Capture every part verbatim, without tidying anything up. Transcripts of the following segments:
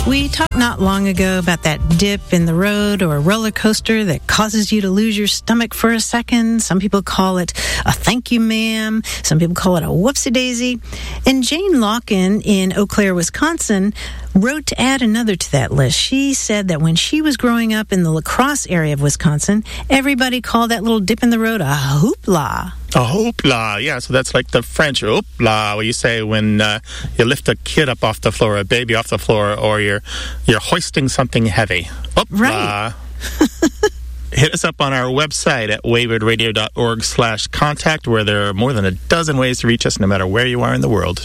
We talked not long ago about that dip in the road or roller coaster that causes you to lose your stomach for a second. Some people call it a thank you, ma'am. Some people call it a whoopsie-daisy. And Jane Lockin in Eau Claire, Wisconsin, wrote to add another to that list. She said that when she was growing up in the La Crosse area of Wisconsin, everybody called that little dip in the road a hoopla. A hoopla, yeah, so that's like the French hoopla, what you say when uh, you lift a kid up off the floor, a baby off the floor, or you're you're hoisting something heavy. Hoopla. Right. Hit us up on our website at waywardradio.org slash contact, where there are more than a dozen ways to reach us no matter where you are in the world.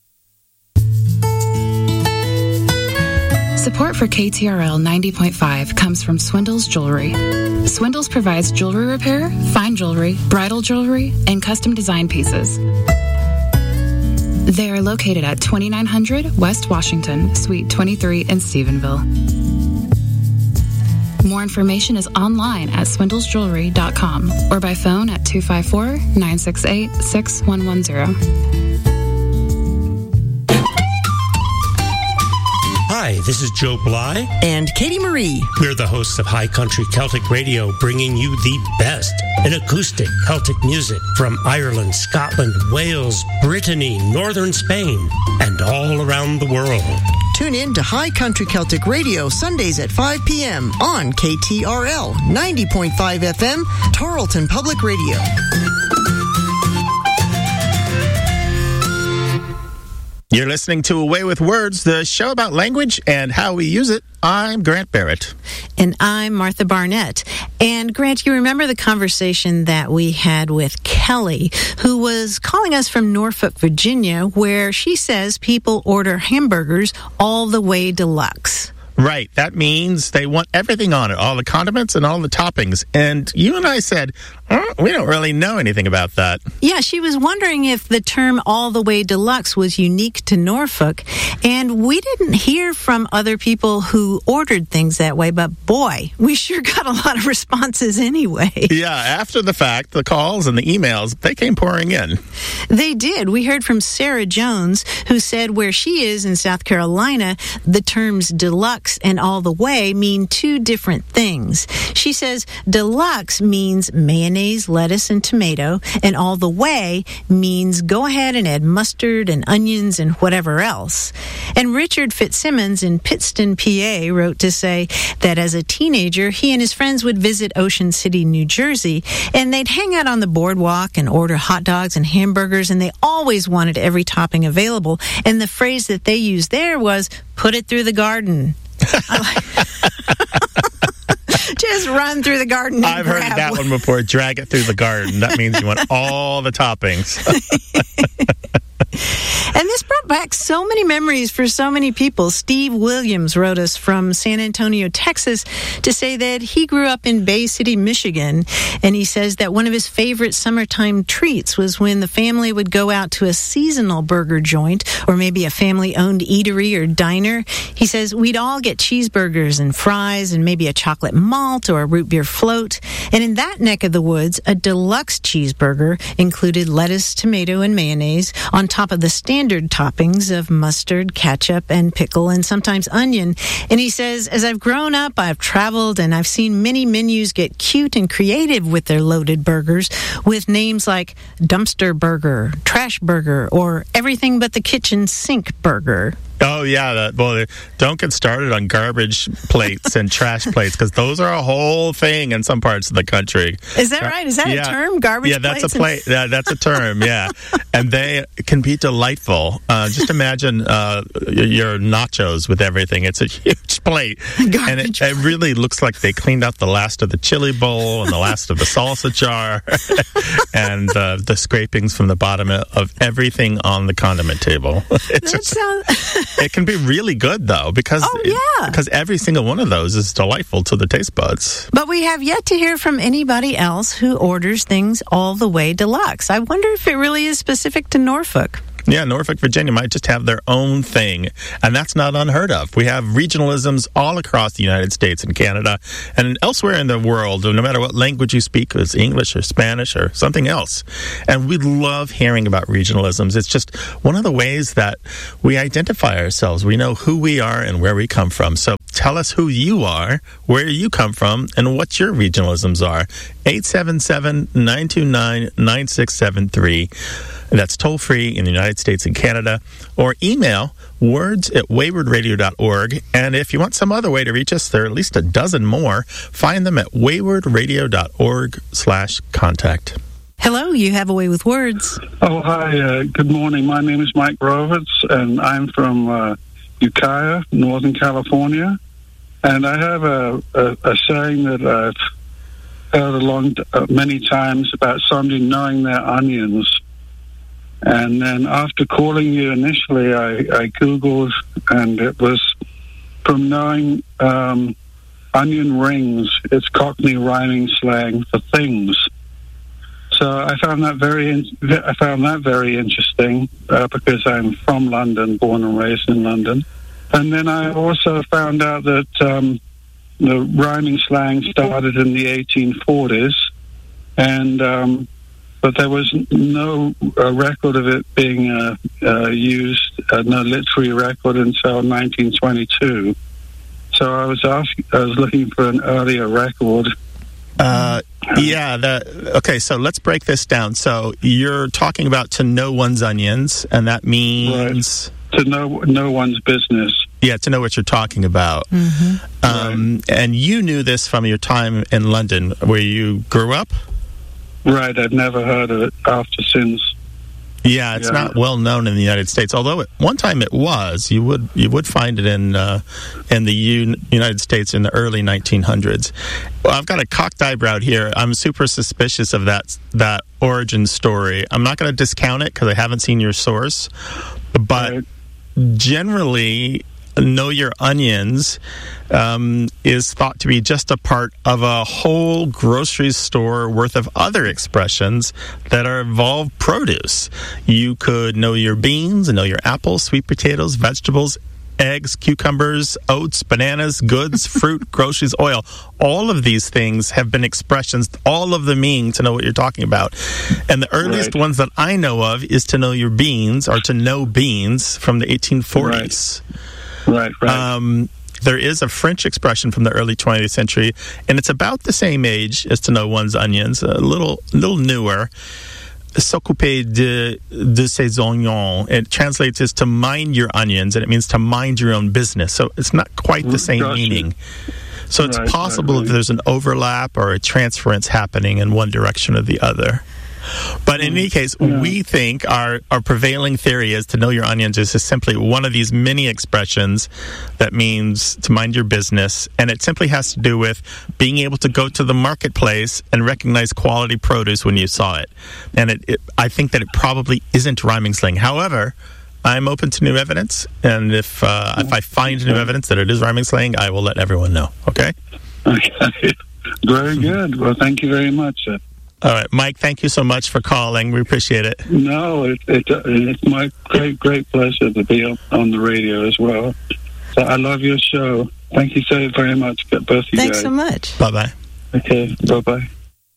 Support for K T R L ninety point five comes from Swindle's Jewelry. Swindle's provides jewelry repair, fine jewelry, bridal jewelry, and custom design pieces. They are located at twenty-nine hundred West Washington, Suite twenty-three in Stephenville. More information is online at swindles jewelry dot com or by phone at two five four, nine six eight, six one one zero. Hi, this is Joe Bly. And Katie Marie. We're the hosts of High Country Celtic Radio, bringing you the best in acoustic Celtic music from Ireland, Scotland, Wales, Brittany, northern Spain, and all around the world. Tune in to High Country Celtic Radio Sundays at five p.m. on K T R L ninety point five F M, Tarleton Public Radio. You're listening to Away with Words, the show about language and how we use it. I'm Grant Barrett. And I'm Martha Barnett. And Grant, you remember the conversation that we had with Kelly, who was calling us from Norfolk, Virginia, where she says people order hamburgers all the way deluxe. Right. That means they want everything on it, all the condiments and all the toppings. And you and I said, oh, we don't really know anything about that. Yeah, she was wondering if the term all the way deluxe was unique to Norfolk. And we didn't hear from other people who ordered things that way, but boy, we sure got a lot of responses anyway. Yeah, after the fact, the calls and the emails, they came pouring in. They did. We heard from Sarah Jones, who said where she is in South Carolina, the terms deluxe and all the way mean two different things. She says deluxe means mayonnaise, lettuce, and tomato, and all the way means go ahead and add mustard and onions and whatever else. And Richard Fitzsimmons in Pittston, P A, wrote to say that as a teenager, he and his friends would visit Ocean City, New Jersey, and they'd hang out on the boardwalk and order hot dogs and hamburgers, and they always wanted every topping available. And the phrase that they used there was, put it through the garden. Just run through the garden and I've heard that one. one before. Drag it through the garden. That means you want all the toppings. And this brought back so many memories for so many people. Steve Williams wrote us from San Antonio, Texas, to say that he grew up in Bay City, Michigan, and he says that one of his favorite summertime treats was when the family would go out to a seasonal burger joint or maybe a family-owned eatery or diner. He says we'd all get cheeseburgers and fries and maybe a chocolate malt or a root beer float. And in that neck of the woods, a deluxe cheeseburger included lettuce, tomato, and mayonnaise on top of the standard toppings of mustard, ketchup, and pickle, and sometimes onion. And he says, as I've grown up, I've traveled, and I've seen many menus get cute and creative with their loaded burgers with names like dumpster burger, trash burger, or everything but the kitchen sink burger. Oh, yeah. That, well, don't get started on garbage plates and trash plates, because those are a whole thing in some parts of the country. Is that right? Is that yeah. a term? Garbage yeah, that's plates? A plate. Yeah, that's a term, yeah. And they can be delightful. Uh, just imagine uh, your nachos with everything. It's a huge plate. Garbage and it, it really looks like they cleaned out the last of the chili bowl and the last of the salsa jar and uh, the scrapings from the bottom of everything on the condiment table. It's That just, sounds... It can be really good, though, because oh, yeah. because every single one of those is delightful to the taste buds. But we have yet to hear from anybody else who orders things all the way deluxe. I wonder if it really is specific to Norfolk. Yeah, Norfolk, Virginia might just have their own thing, and that's not unheard of. We have regionalisms all across the United States and Canada and elsewhere in the world, no matter what language you speak, whether it's English or Spanish or something else. And we love hearing about regionalisms. It's just one of the ways that we identify ourselves. We know who we are and where we come from. So tell us who you are, where you come from, and what your regionalisms are. eight seven seven, nine two nine, nine six seven three. That's toll-free in the United States and Canada. Or email words at wayward radio dot org. And if you want some other way to reach us, there are at least a dozen more. Find them at wayward radio dot org slash contact. Hello, you have a way with words. Oh, hi. Uh, good morning. My name is Mike Rovitz, and I'm from uh, Ukiah, Northern California. And I have a, a, a saying that I've heard along uh, many times about somebody knowing their onions. And then after calling you initially, I, I Googled, and it was from knowing um, onion rings. It's Cockney rhyming slang for things. So I found that very, in, I found that very interesting uh, because I'm from London, born and raised in London. And then I also found out that um, the rhyming slang started in the eighteen forties, and um, but there was no uh, record of it being uh, uh, used, uh, no literary record until nineteen twenty-two. So I was asking, I was looking for an earlier record. Uh, yeah. The, okay, so let's break this down. So you're talking about to know one's onions, and that means right. to know no one's business. Yeah, to know what you're talking about. Mm-hmm. Um, right. And you knew this from your time in London, where you grew up. Right, I've never heard of it after since. Yeah, it's yeah. not well known in the United States. Although at one time it was, you would you would find it in uh, in the U- United States in the early nineteen hundreds. Well, I've got a cocked eyebrow here. I'm super suspicious of that that origin story. I'm not going to discount it because I haven't seen your source, but right. generally, know your onions um, is thought to be just a part of a whole grocery store worth of other expressions that are involve produce. You could know your beans and know your apples, sweet potatoes, vegetables, eggs, cucumbers, oats, bananas, goods, fruit, groceries, oil. All of these things have been expressions, all of them mean to know what you're talking about. And the earliest right. ones that I know of is to know your beans, or to know beans, from the eighteen forties. Right. Right, right. Um, there is a French expression from the early twentieth century, and it's about the same age as to know one's onions, a little little newer. S'occuper de, de ses oignons. It translates as to mind your onions, and it means to mind your own business. So it's not quite the same gotcha. meaning. So it's right, possible right, right. that there's an overlap or a transference happening in one direction or the other. But in any case, yeah. we think our, our prevailing theory is to know your onions is just simply one of these many expressions that means to mind your business. And it simply has to do with being able to go to the marketplace and recognize quality produce when you saw it. And it, it, I think that it probably isn't rhyming slang. However, I'm open to new evidence. And if, uh, if I find new evidence that it is rhyming slang, I will let everyone know. Okay? Okay. Very good. Well, thank you very much, sir. All right, Mike, thank you so much for calling. We appreciate it. No, it, it, it's my great, great pleasure to be on, on the radio as well. So I love your show. Thank you so very much, both of you Thanks guys. so much. Bye-bye. Okay, bye-bye.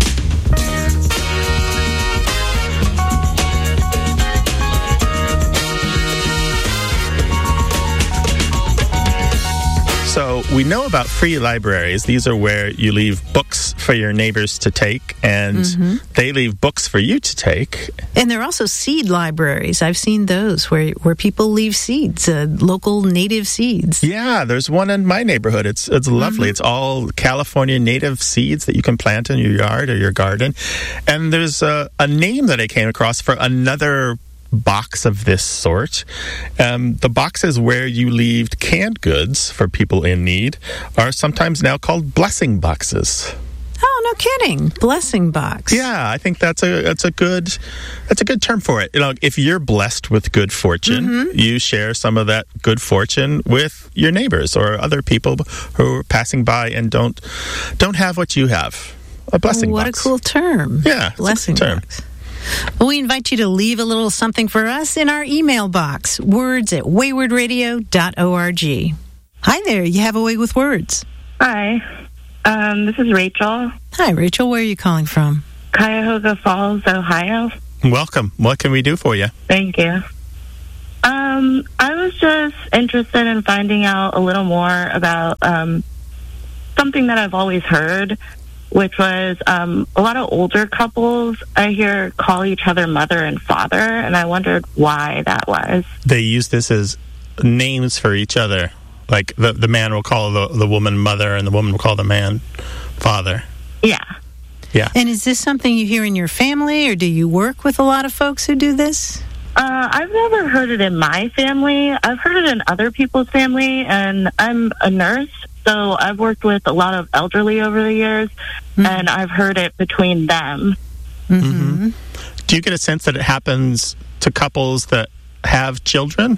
So we know about free libraries. These are where you leave books for your neighbors to take, and mm-hmm. they leave books for you to take. And there are also seed libraries. I've seen those where where people leave seeds, uh, local native seeds. Yeah, there's one in my neighborhood. It's it's lovely. Mm-hmm. It's all California native seeds that you can plant in your yard or your garden. And there's a, a name that I came across for another box of this sort. Um, the boxes where you leave canned goods for people in need are sometimes now called blessing boxes. Oh, no kidding! Blessing box. Yeah, I think that's a that's a good that's a good term for it. You know, if you're blessed with good fortune, mm-hmm. you share some of that good fortune with your neighbors or other people who are passing by and don't don't have what you have. A blessing oh, what box. What a cool term! Yeah, blessing term. box. We invite you to leave a little something for us in our email box, words at wayward radio dot org. Hi there, you have a way with words. Hi, um, this is Rachel. Hi, Rachel. Where are you calling from? Cuyahoga Falls, Ohio. Welcome. What can we do for you? Thank you. Um, I was just interested in finding out a little more about um, something that I've always heard, which was um, a lot of older couples, I hear, call each other mother and father, and I wondered why that was. They use this as names for each other. Like the, the man will call the, the woman mother, and the woman will call the man father. Yeah. Yeah. And is this something you hear in your family, or do you work with a lot of folks who do this? Uh, I've never heard it in my family. I've heard it in other people's family, and I'm a nurse, so I've worked with a lot of elderly over the years, mm-hmm. and I've heard it between them. Mm-hmm. Mm-hmm. Do you get a sense that it happens to couples that have children?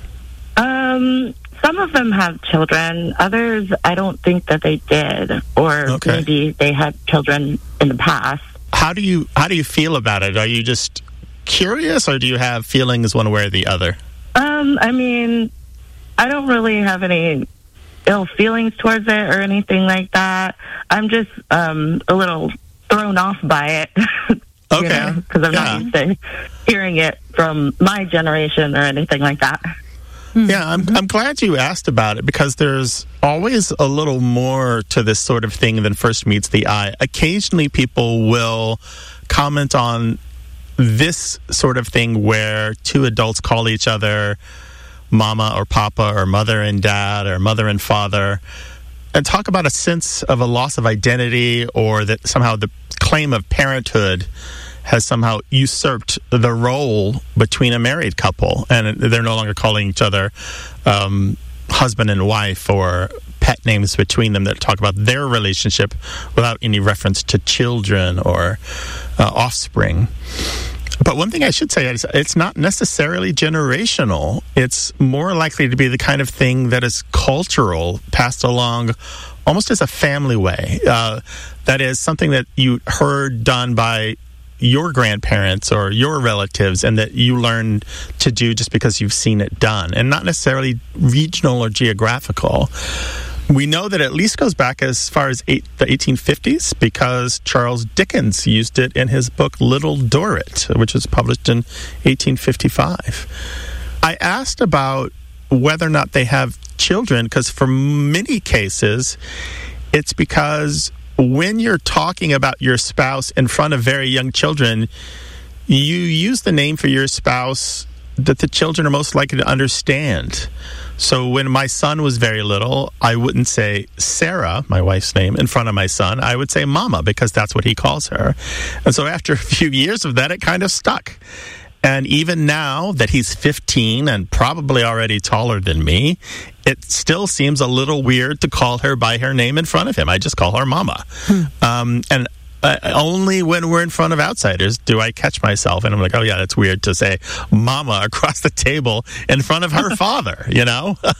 Um, some of them have children. Others, I don't think that they did, or okay. maybe they had children in the past. How do you how do you feel about it? Are you just curious, or do you have feelings one way or the other? Um, I mean, I don't really have any ill feelings towards it or anything like that. I'm just um, a little thrown off by it. Okay. Because I'm yeah. not used to hearing it from my generation or anything like that. Yeah, I'm I'm glad you asked about it, because there's always a little more to this sort of thing than first meets the eye. Occasionally people will comment on this sort of thing where two adults call each other mama or papa or mother and dad or mother and father, and talk about a sense of a loss of identity, or that somehow the claim of parenthood has somehow usurped the role between a married couple, and they're no longer calling each other um, husband and wife, or pet names between them that talk about their relationship without any reference to children or uh, offspring. But one thing I should say is it's not necessarily generational. It's more likely to be the kind of thing that is cultural, passed along almost as a family way. Uh, that is something that you heard done by your grandparents or your relatives, and that you learned to do just because you've seen it done, and not necessarily regional or geographical. We know that it at least goes back as far as eight, the eighteen fifties, because Charles Dickens used it in his book Little Dorrit, which was published in eighteen fifty-five. I asked about whether or not they have children, because for many cases, it's because when you're talking about your spouse in front of very young children, you use the name for your spouse that the children are most likely to understand. So when my son was very little, I wouldn't say Sarah, my wife's name, in front of my son. I would say Mama, because that's what he calls her. And so after a few years of that, it kind of stuck. And even now that he's fifteen and probably already taller than me, it still seems a little weird to call her by her name in front of him. I just call her Mama. Hmm. Um, and uh, only when we're in front of outsiders do I catch myself. And I'm like, oh, yeah, that's weird to say Mama across the table in front of her father, you know? um,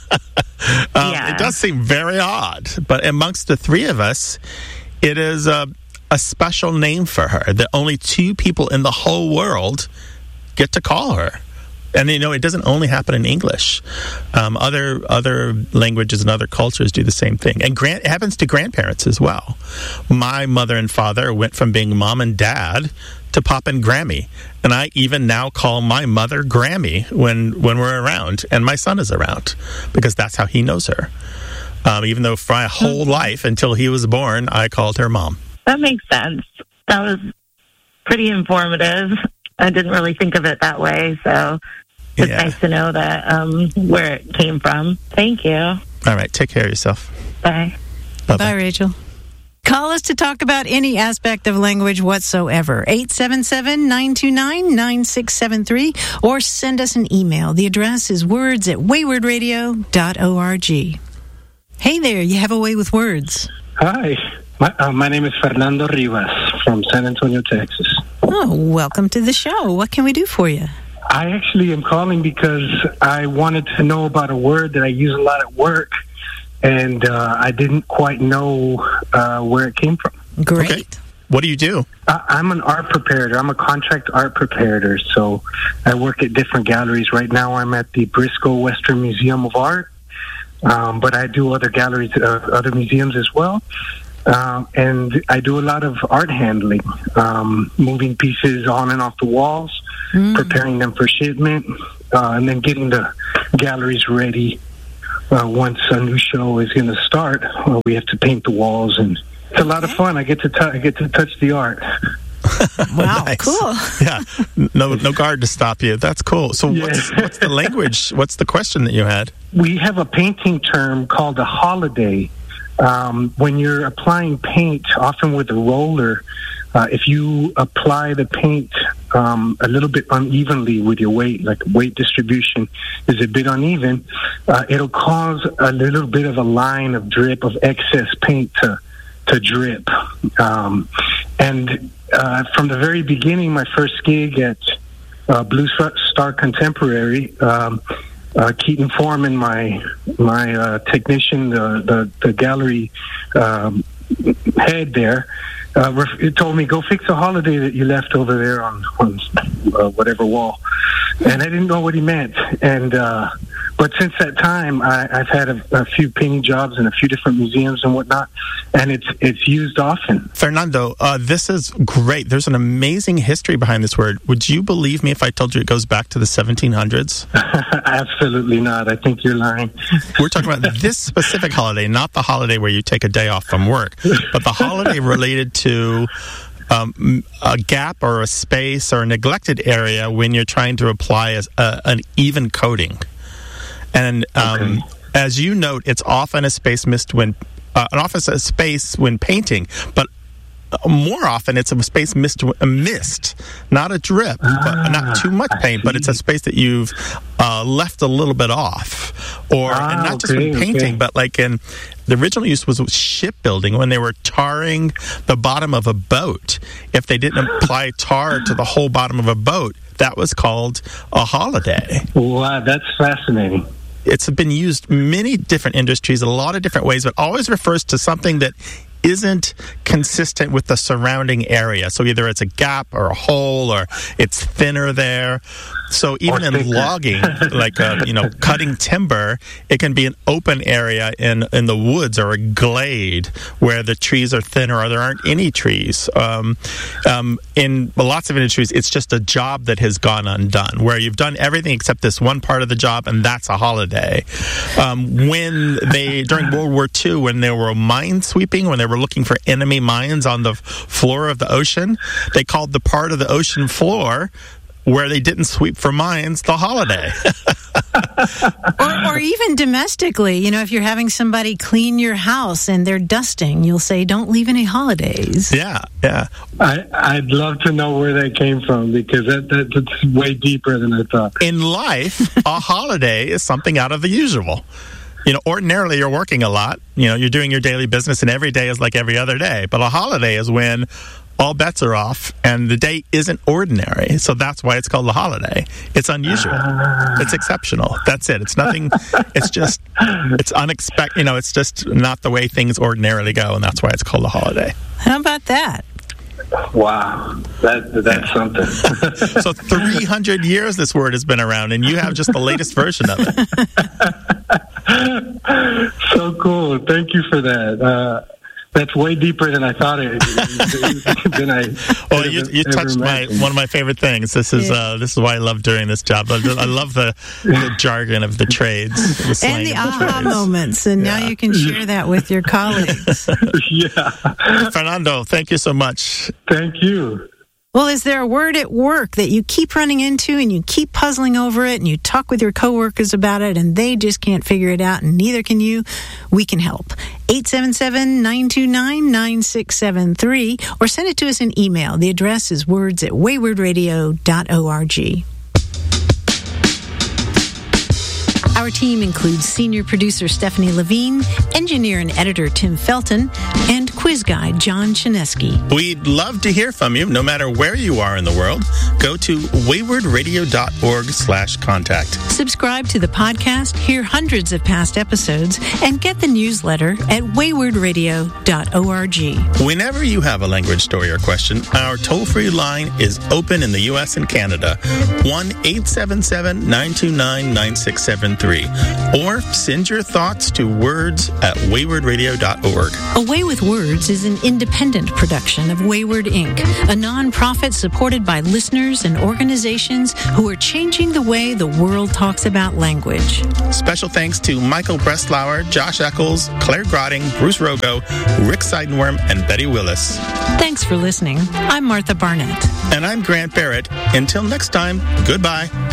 yeah. It does seem very odd. But amongst the three of us, it is a, a special name for her that only two people in the whole world get to call her. And, you know, it doesn't only happen in English. Um, other other languages and other cultures do the same thing. And grand, it happens to grandparents as well. My mother and father went from being mom and dad to Pop and Grammy. And I even now call my mother Grammy when, when we're around. And my son is around, because that's how he knows her. Um, even though for my whole life, until he was born, I called her Mom. That makes sense. That was pretty informative. I didn't really think of it that way, so it's yeah. nice to know that um, where it came from. Thank you. All right, take care of yourself. Bye. Bye-bye. Bye, Rachel. Call us to talk about any aspect of language whatsoever. eight seven seven, nine two nine, nine six seven three, or send us an email. The address is words at wayward radio dot org. Hey there, you have a way with words. Hi. My, uh, my name is Fernando Rivas from San Antonio, Texas. Oh, welcome to the show. What can we do for you? I actually am calling because I wanted to know about a word that I use a lot at work, and uh, I didn't quite know uh, where it came from. Great. Okay. What do you do? Uh, I'm an art preparator. I'm a contract art preparator. So I work at different galleries. Right now I'm at the Briscoe Western Museum of Art, um, but I do other galleries, uh, other museums as well. Uh, and I do a lot of art handling, um, moving pieces on and off the walls, mm. preparing them for shipment, uh, and then getting the galleries ready. Uh, once a new show is going to start, uh, we have to paint the walls, and it's a lot of fun. I get to t- I get to touch the art. Wow, nice. Cool. Yeah, no no guard to stop you. That's cool. So Yeah. what's, what's the language? What's the question that you had? We have a painting term called a holiday. Um, when you're applying paint, often with a roller, uh, if you apply the paint um, a little bit unevenly with your weight, like weight distribution is a bit uneven, uh, it'll cause a little bit of a line of drip of excess paint to to drip. Um, and uh, from the very beginning, my first gig at uh, Blue Star Contemporary, um, Uh, Keaton Foreman, my my uh, technician, the the, the gallery um, head there, uh, ref- told me, go fix a holiday that you left over there on, on uh, whatever wall. And I didn't know what he meant. And uh, but since that time, I, I've had a, a few painting jobs in a few different museums and whatnot, and it's it's used often. Fernando, uh, this is great. There's an amazing history behind this word. Would you believe me if I told you it goes back to the seventeen hundreds? Absolutely not. I think you're lying. We're talking about this specific holiday, not the holiday where you take a day off from work, but the holiday related to um, a gap or a space or a neglected area when you're trying to apply a, a, an even coating. And um, okay. as you note, it's often a space missed when uh, an often a space when painting, but more often it's a space missed, missed, not a drip, ah, but not too much paint, but it's a space that you've uh, left a little bit off, or ah, and not okay, just when painting, okay. but like in the original use was shipbuilding when they were tarring the bottom of a boat. If they didn't apply tar to the whole bottom of a boat, that was called a holiday. Wow, that's fascinating. It's been used many different industries, a lot of different ways, but always refers to something that isn't consistent with the surrounding area. So either it's a gap or a hole or it's thinner there. So even in logging, like, uh, you know, cutting timber, it can be an open area in, in the woods or a glade where the trees are thinner or there aren't any trees. Um, um, in lots of industries, it's just a job that has gone undone, where you've done everything except this one part of the job, and that's a holiday. Um, when they, during World War Two, when they were mine sweeping, when they were looking for enemy mines on the floor of the ocean, they called the part of the ocean floor where they didn't sweep for mines the holiday. or, or even domestically, you know, if you're having somebody clean your house and they're dusting, you'll say, don't leave any holidays. Yeah, yeah. I, I'd love to know where that came from, because that, that, that's way deeper than I thought. In life, a holiday is something out of the usual. You know, ordinarily you're working a lot. You know, you're doing your daily business, and every day is like every other day. But a holiday is when all bets are off, and the day isn't ordinary. So that's why it's called a holiday. It's unusual. It's exceptional. That's it. It's nothing. It's just, it's unexpected. You know, it's just not the way things ordinarily go, and that's why it's called a holiday. How about that? Wow, that that's something. So three hundred years this word has been around, and you have just the latest version of it. So cool. Thank you for that. Uh, that's way deeper than I thought it. than I. Well, you, you touched my one of my favorite things. This is uh, this is why I love doing this job. I, I love the, the jargon of the trades, the slang and the of aha trades. moments. And yeah. now you can share that with your colleagues. Yeah, Fernando, thank you so much. Thank you. Well, is there a word at work that you keep running into and you keep puzzling over it and you talk with your coworkers about it and they just can't figure it out and neither can you? We can help. eight seven seven, nine two nine, nine six seven three or send it to us in email. The address is words at wayward radio dot org. Our team includes senior producer Stephanie Levine, engineer and editor Tim Felton, and quiz guide, John Chinesky. We'd love to hear from you, no matter where you are in the world. Go to waywardradio.org slash contact. Subscribe to the podcast, hear hundreds of past episodes, and get the newsletter at wayward radio dot org. Whenever you have a language story or question, our toll-free line is open in the U S and Canada, one eight seven seven, nine two nine, nine six seven three. Or send your thoughts to words at wayward radio dot org. A Way with Words is an independent production of Wayward Incorporated, a non-profit supported by listeners and organizations who are changing the way the world talks about language. Special thanks to Michael Breslauer, Josh Eccles, Claire Grotting, Bruce Rogo, Rick Seidenworm, and Betty Willis. Thanks for listening. I'm Martha Barnett. And I'm Grant Barrett. Until next time, goodbye.